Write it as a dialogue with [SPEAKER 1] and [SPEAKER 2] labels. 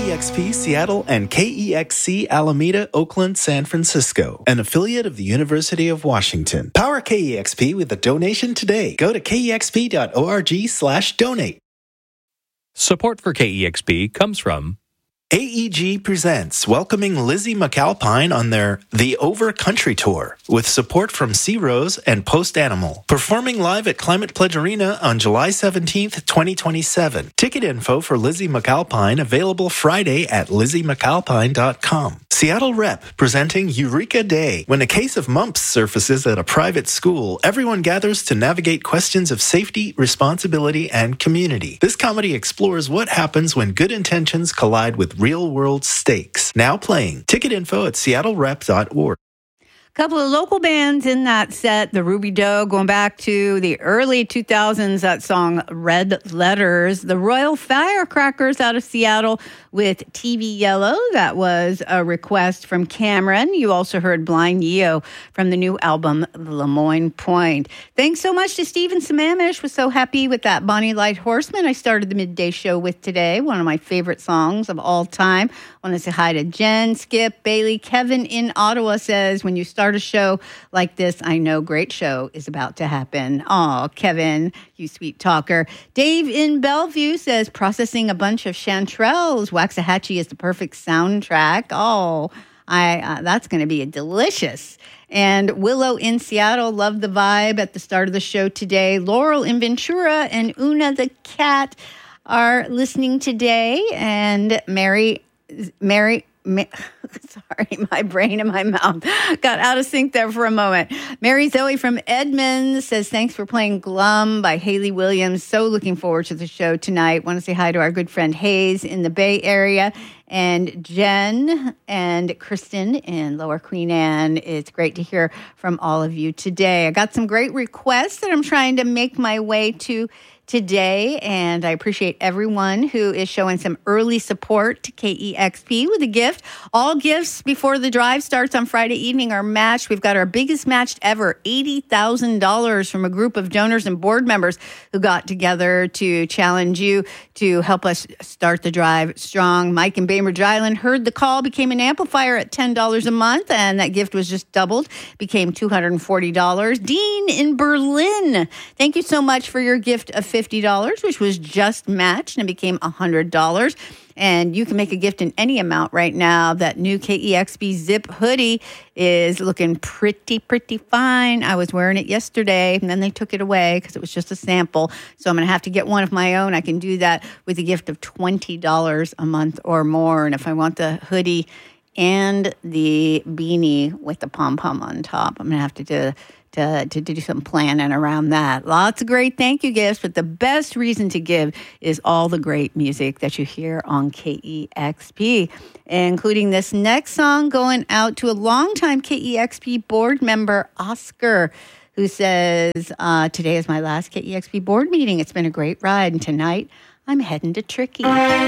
[SPEAKER 1] KEXP Seattle and KEXC Alameda, Oakland, San Francisco, an affiliate of the University of Washington. Power KEXP with a donation today. Go to kexp.org/donate.
[SPEAKER 2] Support for KEXP comes from
[SPEAKER 1] AEG presents welcoming Lizzie McAlpine on their The Over Country Tour with support from Sea Rose and Post Animal. Performing live at Climate Pledge Arena on July 17th, 2027. Ticket info for Lizzie McAlpine available Friday at lizziemcalpine.com. Seattle Rep presenting Eureka Day. When a case of mumps surfaces at a private school, everyone gathers to navigate questions of safety, responsibility, and community. This comedy explores what happens when good intentions collide with real-world stakes. Now playing. Ticket info at seattlerep.org.
[SPEAKER 3] Couple of local bands in that set, the Ruby Doe, going back to the early 2000s, that song Red Letters. The Royal Firecrackers out of Seattle with TV Yellow. That was a request from Cameron. You also heard Blind Yeo from the new album Lemoyne Point. Thanks so much to Stephen Sammamish. Was so happy with that Bonnie Light Horseman I started the midday show with today. One of my favorite songs of all time. I want to say hi to Jen, Skip, Bailey. Kevin in Ottawa says, when you start a show like this, I know great show is about to happen. Oh, Kevin, you sweet talker. Dave in Bellevue says, processing a bunch of chanterelles. Waxahachie is the perfect soundtrack. Oh, that's going to be delicious. And Willow in Seattle, love the vibe at the start of the show today. Laurel in Ventura and Una the cat are listening today. And Mary, sorry, my brain and my mouth got out of sync there for a moment. Mary Zoe from Edmonds says, thanks for playing Glum by Hayley Williams. So looking forward to the show tonight. Want to say hi to our good friend Hayes in the Bay Area and Jen and Kristen in Lower Queen Anne. It's great to hear from all of you today. I got some great requests that I'm trying to make my way to today, and I appreciate everyone who is showing some early support to KEXP with a gift. All gifts before the drive starts on Friday evening are matched. We've got our biggest match ever, $80,000 from a group of donors and board members who got together to challenge you to help us start the drive strong. Mike in Bainbridge Island heard the call, became an amplifier at $10 a month, and that gift was just doubled, became $240. Dean in Berlin, thank you so much for your gift of $50, which was just matched and became $100. And you can make a gift in any amount right now. That new KEXP Zip hoodie is looking pretty fine. I was wearing it yesterday, and then they took it away because it was just a sample. So I'm going to have to get one of my own. I can do that with a gift of $20 a month or more. And if I want the hoodie and the beanie with the pom-pom on top, I'm going to have to do some planning around that. Lots of great thank you gifts, but the best reason to give is all the great music that you hear on KEXP, including this next song going out to a longtime KEXP board member, Oscar, who says, today is my last KEXP board meeting. It's been a great ride, and tonight I'm heading to Tricky.